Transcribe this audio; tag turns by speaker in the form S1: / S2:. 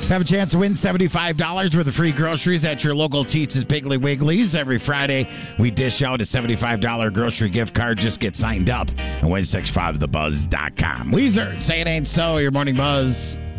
S1: Have a chance to win $75 worth of free groceries at your local Teets' Piggly Wigglies. Every Friday, we dish out a $75 grocery gift card. Just get signed up at 165thebuzz.com. Weezer, say it ain't so, your morning buzz.